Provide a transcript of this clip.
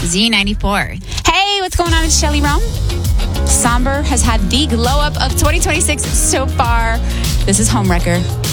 Z94. Hey, what's going on? It's Shelly Rome. Somber has had the glow up of 2026 so far. This is Homewrecker.